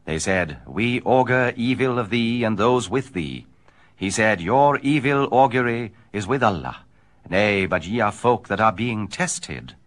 They said, We augur evil of thee and those with thee. He said, Your evil augury is with Allah. Nay, but ye are folk that are being tested.